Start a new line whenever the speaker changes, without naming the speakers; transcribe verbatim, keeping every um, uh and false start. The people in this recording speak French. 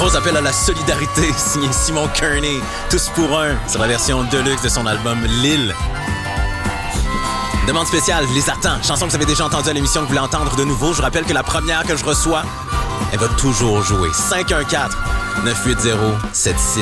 Gros appel à la solidarité, signé Simon Kearney, Tous pour un, sur la version deluxe de son album Lille. Demande spéciale, Les Attends, chanson que vous avez déjà entendue à l'émission que vous voulez entendre de nouveau. Je vous rappelle que la première que je reçois, elle va toujours jouer. cinq un quatre neuf huit zéro sept six